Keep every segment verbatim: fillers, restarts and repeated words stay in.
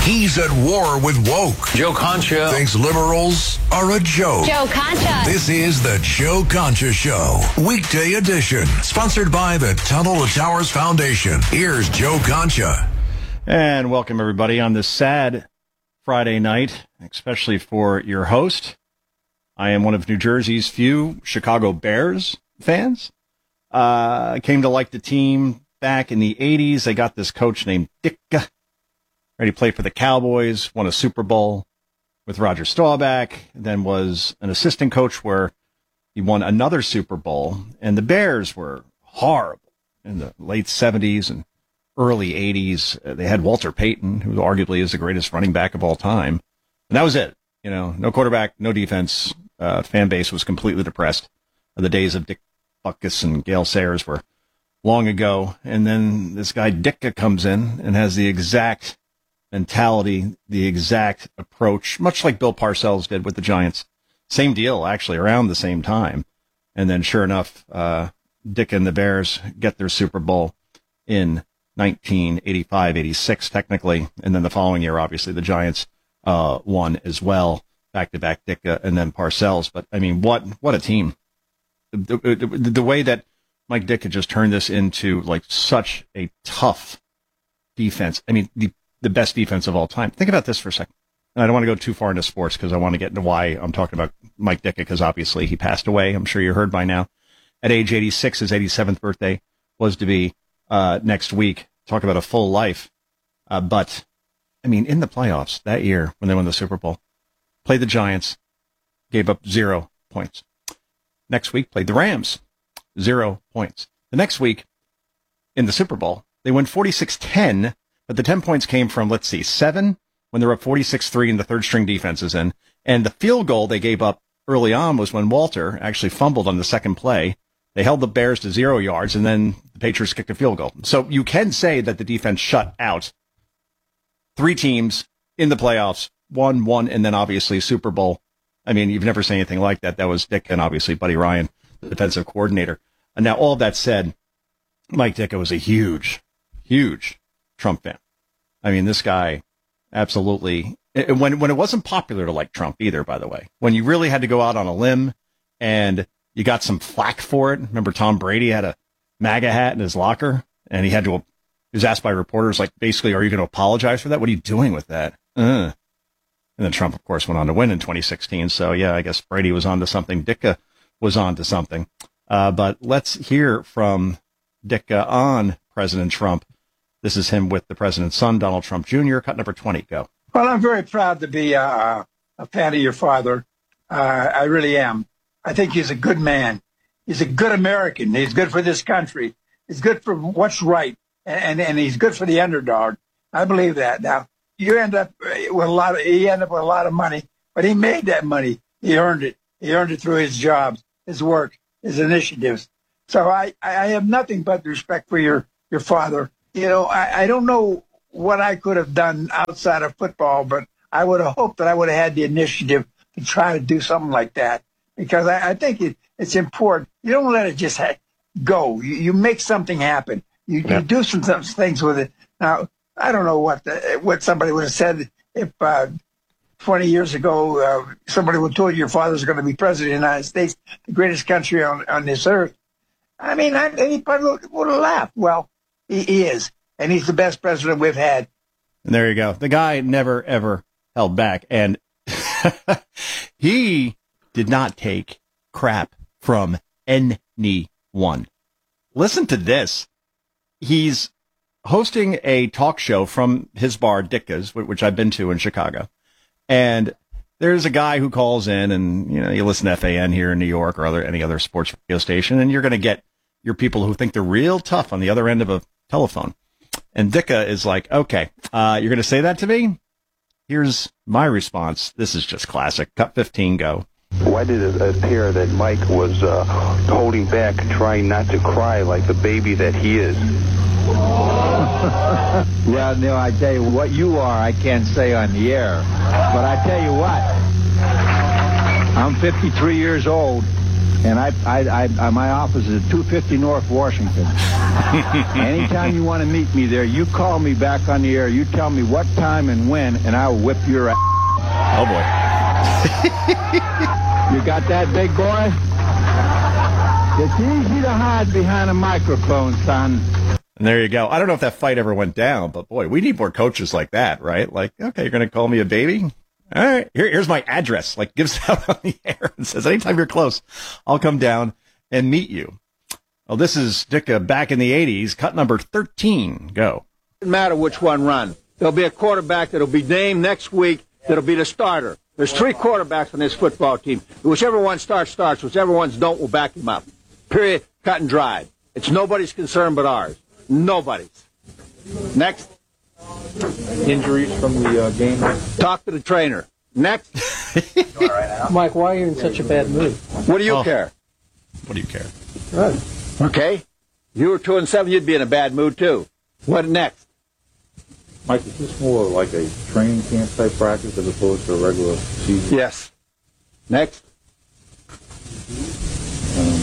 He's at war with woke. Joe Concha Thinks liberals are a joke. Joe Concha. This is the Joe Concha Show, weekday edition, sponsored by the Tunnel to Towers Foundation. Here's Joe Concha. And welcome, everybody, on this sad Friday night, especially for your host. I am one of New Jersey's few Chicago Bears fans. Uh, came to like the team back in the eighties. They got this coach named Ditka. Ready to play for the Cowboys, won a Super Bowl with Roger Staubach, then was an assistant coach where he won another Super Bowl. And the Bears were horrible in the late seventies and early eighties. Uh, they had Walter Payton, who arguably is the greatest running back of all time. And that was it. You know, no quarterback, no defense. Uh, fan base was completely depressed. The days of Dick Butkus and Gale Sayers were long ago. And then this guy Ditka comes in and has the exact mentality, the exact approach, much like Bill Parcells did with the Giants. Same deal, actually, around the same time. And then sure enough, uh, Dick and the Bears get their Super Bowl in nineteen eighty-five eighty-six, technically. And then the following year, obviously, the Giants uh, won as well, back-to-back Ditka and then Parcells. But, I mean, what what a team. The, the, the way that Mike Ditka just turned this into, like, such a tough defense. I mean, the the best defense of all time. Think about this for a second. And I don't want to go too far into sports because I want to get into why I'm talking about Mike Ditka, because obviously he passed away. I'm sure you heard by now. At age eighty-six, his eighty-seventh birthday was to be uh, next week. Talk about a full life. Uh, but, I mean, in the playoffs that year when they won the Super Bowl, played the Giants, gave up zero points. Next week, played the Rams, zero points. The next week, in the Super Bowl, they won forty-six ten. But the ten points came from, let's see, seven when they were up forty-six three and the third string defense is in. And the field goal they gave up early on was when Walter actually fumbled on the second play. They held the Bears to zero yards, and then the Patriots kicked a field goal. So you can say that the defense shut out three teams in the playoffs, one, one, and then obviously Super Bowl. I mean, you've never seen anything like that. That was Dick and obviously Buddy Ryan, the defensive coordinator. And now all of that said, Mike Ditka was a huge, huge Trump fan. I mean, this guy absolutely, when when it wasn't popular to like Trump either, by the way, when you really had to go out on a limb and you got some flack for it. Remember Tom Brady had a MAGA hat in his locker and he had to, he was asked by reporters, like, basically, are you going to apologize for that? What are you doing with that? Uh. And then Trump, of course, went on to win in twenty sixteen. So yeah, I guess Brady was on to something. Ditka was on to something. Uh, but let's hear from Ditka on President Trump. This is him with the president's son, Donald Trump Junior Cut number twenty. Go. Well, I'm very proud to be uh, a fan of your father. Uh, I really am. I think he's a good man. He's a good American. He's good for this country. He's good for what's right. And, and, and he's good for the underdog. I believe that. Now, you end up with a lot of, he ended up with a lot of money, but he made that money. He earned it. He earned it through his jobs, his work, his initiatives. So I, I have nothing but respect for your, your father. You know, I, I don't know what I could have done outside of football, but I would have hoped that I would have had the initiative to try to do something like that, because I, I think it, it's important. You don't let it just ha- go. You, you make something happen. You, yeah. you do some, some things with it. Now, I don't know what the, what somebody would have said if uh, twenty years ago uh, somebody would have told you your father's going to be president of the United States, the greatest country on, on this earth. I mean, I, he probably would have laughed. Well, he, he is, and he's the best president we've had. And there you go. The guy never, ever held back. And he did not take crap from anyone. Listen to this. He's hosting a talk show from his bar, Ditka's, which I've been to in Chicago. And there's a guy who calls in, and, you know, you listen to F A N here in New York or other any other sports radio station, and you're going to get your people who think they're real tough on the other end of a telephone. And Ditka is like, okay, uh, you're going to say that to me? Here's my response. This is just classic. Cut fifteen, go. Why did it appear that Mike was uh, holding back, trying not to cry like the baby that he is? Well, Neil, I tell you, what you are, I can't say on the air. But I tell you what, I'm fifty-three years old, And I, I, I, my office is at two fifty North Washington. Anytime you want to meet me there, you call me back on the air. You tell me what time and when, and I'll whip your ass. Oh, boy. You got that, big boy? It's easy to hide behind a microphone, son. And there you go. I don't know if that fight ever went down, but boy, we need more coaches like that, right? Like, okay, you're going to call me a baby? All right, Here, here's my address. Like, gives it out on the air and says, anytime you're close, I'll come down and meet you. Well, this is Ditka back in the eighties, cut number thirteen. Go. Doesn't matter which one run. There'll be a quarterback that'll be named next week that'll be the starter. There's three quarterbacks on this football team. Whichever one starts, starts. Whichever ones don't, will back him up. Period. Cut and dried. It's nobody's concern but ours. Nobody's. Next. Injuries from the uh, game? Talk to the trainer. Next. Mike, why are you in such a bad mood? What do you Oh. care? What do you care? Right. Okay. If you were two and seven, you'd be in a bad mood too. What next? Mike, is this more like a training camp type practice as opposed to a regular season? Yes. Next. Um,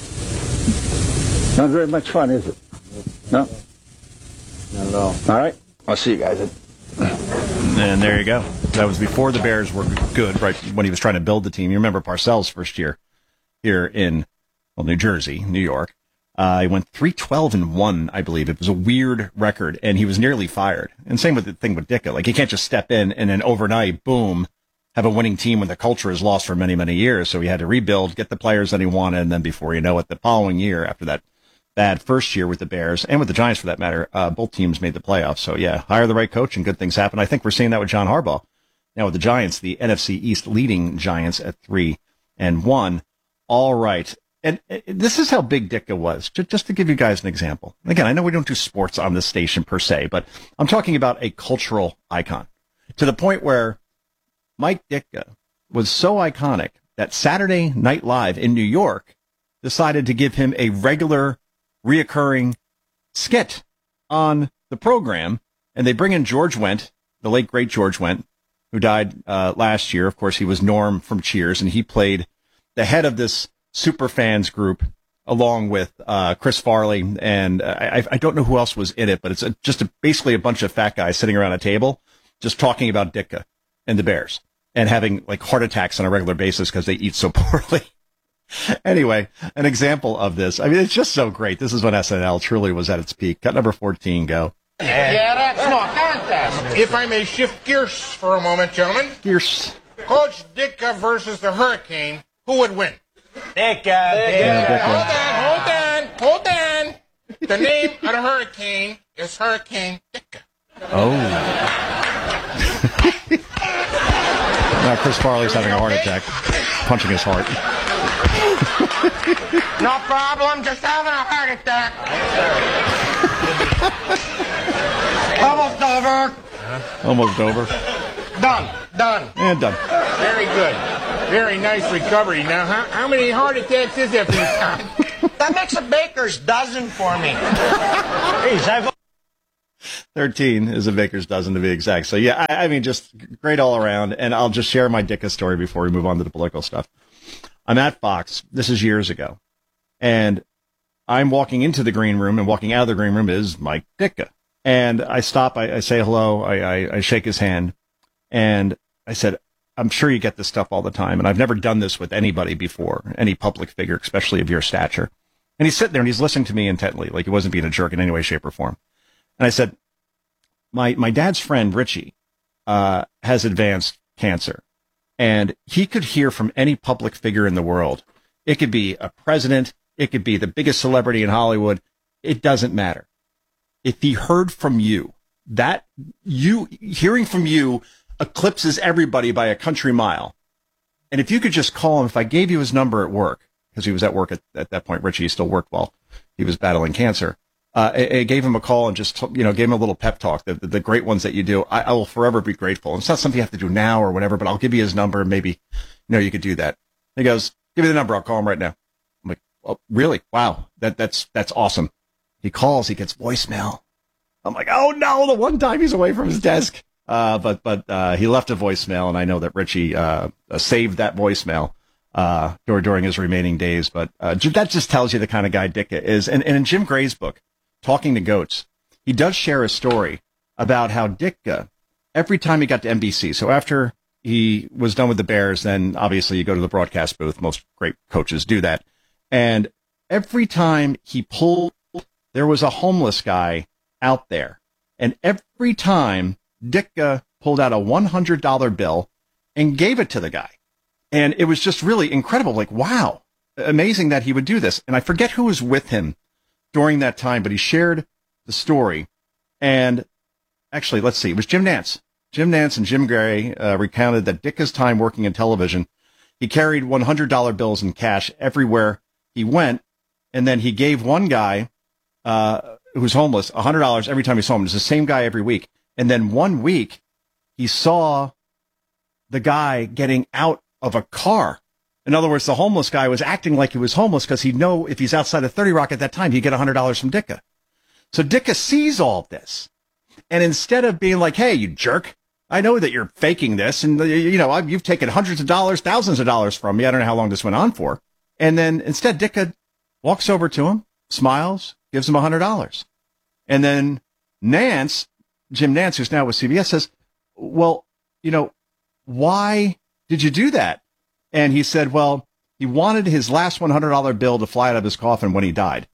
Not very much fun, is it? No? Not at all. All right. I'll see you guys. And there you go. That was before the Bears were good, right when he was trying to build the team. You remember Parcells' first year here in, well, New Jersey, New York. Uh, he went three twelve and one, I believe. It was a weird record, and he was nearly fired. And same with the thing with Ditka. Like, he can't just step in and then overnight, boom, have a winning team when the culture is lost for many, many years. So he had to rebuild, get the players that he wanted, and then before you know it, the following year, after that bad first year with the Bears, and with the Giants for that matter, uh, both teams made the playoffs. So, yeah, hire the right coach and good things happen. I think we're seeing that with John Harbaugh. Now with the Giants, the N F C East leading Giants at three and one. All right. And uh, this is how big Ditka was, just, just to give you guys an example. Again, I know we don't do sports on this station per se, but I'm talking about a cultural icon to the point where Mike Ditka was so iconic that Saturday Night Live in New York decided to give him a regular, reoccurring skit on the program. And they bring in George Wendt, the late, great George Wendt, who died uh, last year. Of course, he was Norm from Cheers, and he played the head of this super fans group along with uh, Chris Farley. And uh, I, I don't know who else was in it, but it's a, just a, basically a bunch of fat guys sitting around a table just talking about Ditka and the Bears and having like heart attacks on a regular basis because they eat so poorly. Anyway, an example of this. I mean, it's just so great. This is when S N L truly was at its peak. Cut number fourteen, go. Yeah, that's no contest. If I may shift gears for a moment, gentlemen. Gears. Coach Ditka versus the Hurricane, who would win? Ditka. Yeah, Hold on, hold on, hold on. The name of the Hurricane is Hurricane Ditka. Oh. Now Chris Farley's having a heart attack, punching his heart. No problem, just having a heart attack. Almost over. Almost over. Done, done. And done. Very good. Very nice recovery. Now, how, how many heart attacks is there for you, Tom? That makes a baker's dozen for me. Jeez, I've... thirteen is a baker's dozen to be exact. So, yeah, I, I mean, just great all around. And I'll just share my Ditka story before we move on to the political stuff. I'm at Fox. This is years ago. And I'm walking into the green room, and walking out of the green room is Mike Ditka. And I stop, I, I say hello, I, I, I shake his hand, and I said, I'm sure you get this stuff all the time, and I've never done this with anybody before, any public figure, especially of your stature. And he's sitting there, and he's listening to me intently, like he wasn't being a jerk in any way, shape, or form. And I said, my my dad's friend, Richie, uh, has advanced cancer, and he could hear from any public figure in the world. It could be a president, it could be the biggest celebrity in Hollywood. It doesn't matter. If he heard from you, that you hearing from you eclipses everybody by a country mile. And if you could just call him, if I gave you his number at work, because he was at work at, at that point, Richie still worked while he was battling cancer. Uh, I, I gave him a call and just, you know, gave him a little pep talk, the, the, the great ones that you do. I, I will forever be grateful. And it's not something you have to do now or whatever, but I'll give you his number. And maybe, you know, you could do that. He goes, give me the number. I'll call him right now. I'm like, oh, really? Wow. That, that's, that's awesome. He calls, he gets voicemail. I'm like, oh no, the one time he's away from his desk. Uh, but, but, uh, he left a voicemail, and I know that Richie, uh, uh saved that voicemail. uh, during, during his remaining days. But uh, that just tells you the kind of guy Ditka is. And, and in Jim Gray's book, Talking to Goats, he does share a story about how Ditka, every time he got to N B C, so after he was done with the Bears, then obviously you go to the broadcast booth. Most great coaches do that. And every time he pulled, there was a homeless guy out there. And every time Ditka pulled out a one hundred dollar bill and gave it to the guy. And it was just really incredible. Like, wow, amazing that he would do this. And I forget who was with him during that time, but he shared the story. And actually, let's see, it was Jim Nantz. Jim Nantz and Jim Gray uh, recounted that Ditka's time working in television, he carried one hundred dollar bills in cash everywhere he went. And then he gave one guy uh, who's homeless one hundred dollars every time he saw him. It's the same guy every week. And then one week, he saw the guy getting out of a car. In other words, the homeless guy was acting like he was homeless because he'd know if he's outside of thirty Rock at that time, he'd get one hundred dollars from Ditka. So Ditka sees all of this. And instead of being like, hey, you jerk, I know that you're faking this. And, you know, you've taken hundreds of dollars, thousands of dollars from me. I don't know how long this went on for. And then instead, Ditka walks over to him, smiles, gives him one hundred dollars. And then Nantz, Jim Nantz, who's now with C B S, says, well, you know, why did you do that? And he said, well, he wanted his last one hundred dollar bill to fly out of his coffin when he died.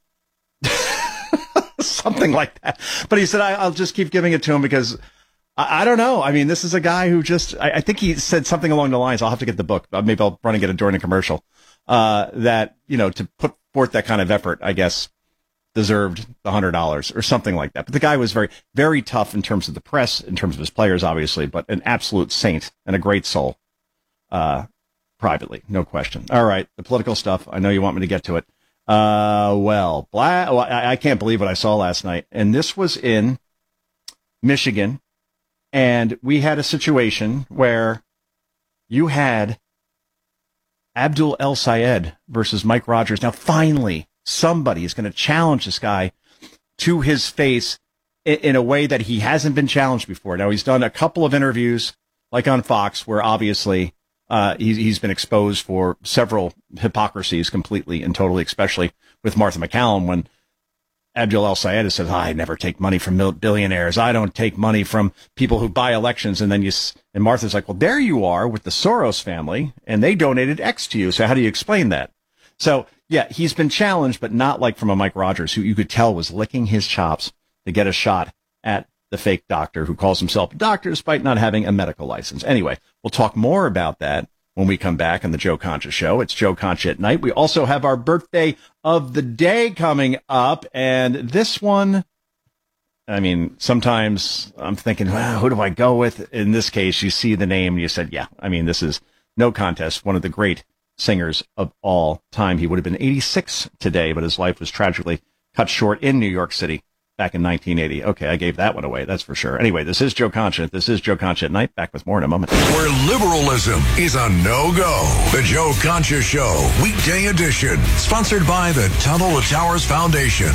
Something like that. But he said, I, I'll just keep giving it to him because I, I don't know. I mean, this is a guy who just, I, I think he said something along the lines, I'll have to get the book. Maybe I'll run and get it during a commercial, uh, that, you know, to put forth that kind of effort, I guess, deserved the one hundred dollars or something like that. But the guy was very, very tough in terms of the press, in terms of his players, obviously, but an absolute saint and a great soul, uh, privately, no question. All right, the political stuff. I know you want me to get to it. Uh, well, blah, well I, I can't believe what I saw last night. And this was in Michigan. And we had a situation where you had Abdul El Sayed versus Mike Rogers. Now, finally, somebody is going to challenge this guy to his face in, in a way that he hasn't been challenged before. Now, he's done a couple of interviews, like on Fox, where obviously uh, he, he's been exposed for several hypocrisies completely and totally, especially with Martha McCallum when Abdul El Sayed has said, oh, I never take money from billionaires. I don't take money from people who buy elections. And then you, and Martha's like, well, there you are with the Soros family, and they donated X to you. So how do you explain that? So, yeah, he's been challenged, but not like from a Mike Rogers, who you could tell was licking his chops to get a shot at the fake doctor who calls himself a doctor despite not having a medical license. Anyway, we'll talk more about that when we come back on the Joe Concha Show. It's Joe Concha at Night. We also have our birthday of the day coming up, and this one, I mean, sometimes I'm thinking, well, who do I go with? In this case, you see the name, and you said, yeah, I mean, this is no contest, one of the great singers of all time. He would have been eighty-six today, but his life was tragically cut short in New York City back in nineteen eighty. Okay, I gave that one away, that's for sure. Anyway, this is Joe Concha. This is Joe Concha at Night. Back with more in a moment. Where liberalism is a no-go. The Joe Concha Show, weekday edition. Sponsored by the Tunnel to Towers Foundation.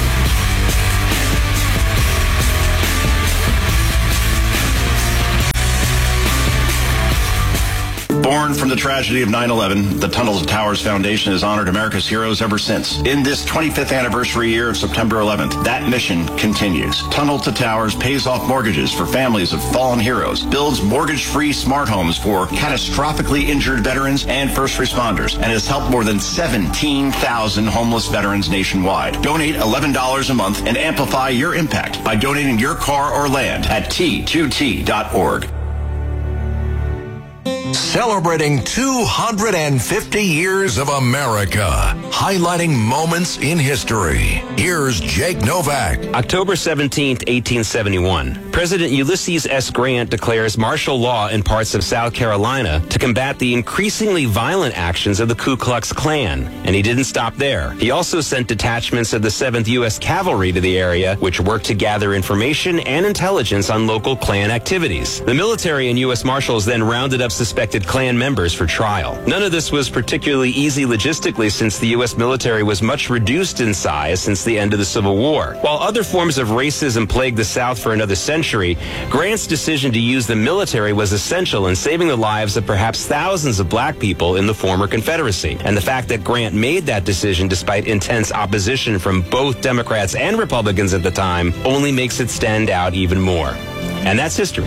Born from the tragedy of nine eleven, the Tunnel to Towers Foundation has honored America's heroes ever since. In this twenty-fifth anniversary year of September eleventh, that mission continues. Tunnel to Towers pays off mortgages for families of fallen heroes, builds mortgage-free smart homes for catastrophically injured veterans and first responders, and has helped more than seventeen thousand homeless veterans nationwide. Donate eleven dollars a month and amplify your impact by donating your car or land at T two T dot org. Celebrating two hundred fifty years of America, highlighting moments in history. Here's Jake Novak. October seventeenth, eighteen seventy-one. President Ulysses S. Grant declares martial law in parts of South Carolina to combat the increasingly violent actions of the Ku Klux Klan. And he didn't stop there. He also sent detachments of the seventh U S Cavalry to the area, which worked to gather information and intelligence on local Klan activities. The military and U S Marshals then rounded up suspects suspected Klan members for trial. None of this was particularly easy logistically since the U S military was much reduced in size since the end of the Civil War. While other forms of racism plagued the South for another century, Grant's decision to use the military was essential in saving the lives of perhaps thousands of black people in the former Confederacy. And the fact that Grant made that decision despite intense opposition from both Democrats and Republicans at the time only makes it stand out even more. And that's history.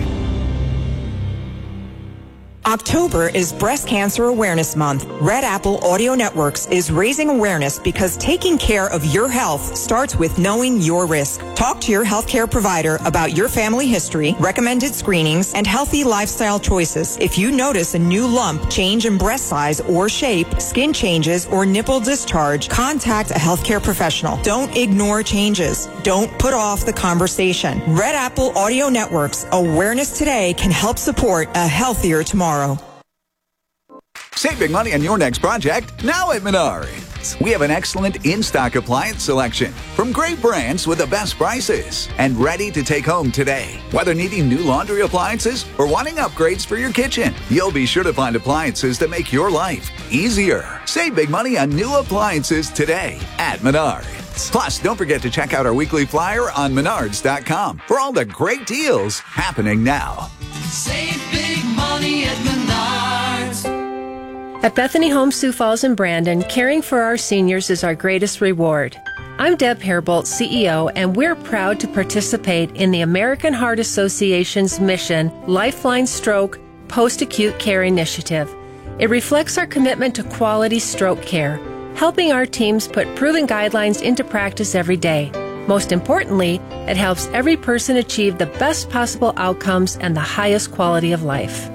October is Breast Cancer Awareness Month. Red Apple Audio Networks is raising awareness because taking care of your health starts with knowing your risk. Talk to your healthcare provider about your family history, recommended screenings, and healthy lifestyle choices. If you notice a new lump, change in breast size or shape, skin changes, or nipple discharge, contact a healthcare professional. Don't ignore changes. Don't put off the conversation. Red Apple Audio Networks. Awareness today can help support a healthier tomorrow. Save big money on your next project now at Menards. We have an excellent in-stock appliance selection from great brands with the best prices and ready to take home today. Whether needing new laundry appliances or wanting upgrades for your kitchen, you'll be sure to find appliances that make your life easier. Save big money on new appliances today at Menards. Plus, don't forget to check out our weekly flyer on menards dot com for all the great deals happening now. Save big money at Menards. At Bethany Homes Sioux Falls and Brandon, caring for our seniors is our greatest reward. I'm Deb Hairbolt, C E O, and we're proud to participate in the American Heart Association's mission, Lifeline Stroke Post-Acute Care Initiative. It reflects our commitment to quality stroke care, helping our teams put proven guidelines into practice every day. Most importantly, it helps every person achieve the best possible outcomes and the highest quality of life.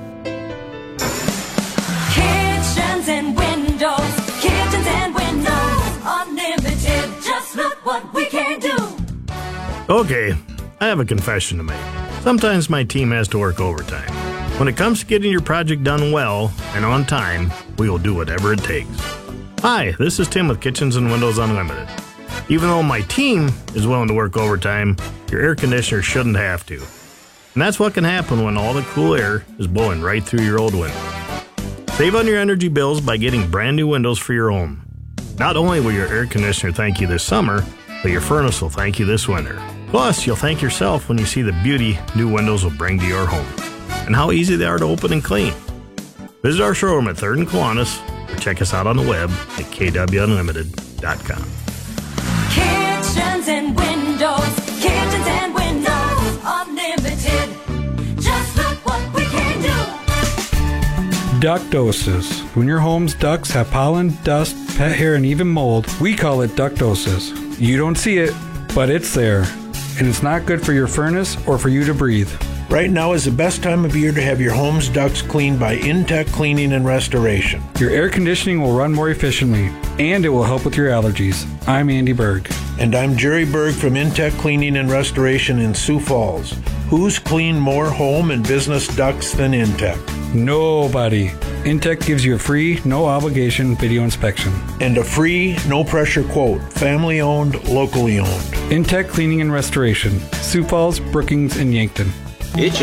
Kitchens and windows, kitchens and windows, unlimited. Just look what we can do. Okay, I have a confession to make. Sometimes my team has to work overtime. When it comes to getting your project done well and on time, we will do whatever it takes. Hi, this is Tim with Kitchens and Windows Unlimited. Even though my team is willing to work overtime, your air conditioner shouldn't have to. And that's what can happen when all the cool air is blowing right through your old window. Save on your energy bills by getting brand new windows for your home. Not only will your air conditioner thank you this summer, but your furnace will thank you this winter. Plus, you'll thank yourself when you see the beauty new windows will bring to your home and how easy they are to open and clean. Visit our showroom at third and Kiwanis or check us out on the web at k w unlimited dot com. Kitchens and windows, kitchens and windows, unlimited. Just look what we can do. Ductosis. When your home's ducts have pollen, dust, pet hair, and even mold, we call it ductosis. You don't see it, but it's there. And it's not good for your furnace or for you to breathe. Right now is the best time of year to have your home's ducts cleaned by Intech Cleaning and Restoration. Your air conditioning will run more efficiently, and it will help with your allergies. I'm Andy Berg. And I'm Jerry Berg from Intech Cleaning and Restoration in Sioux Falls. Who's cleaned more home and business ducts than Intech? Nobody. Intech gives you a free, no-obligation video inspection. And a free, no-pressure quote. Family-owned, locally owned. Intech Cleaning and Restoration. Sioux Falls, Brookings, and Yankton. It's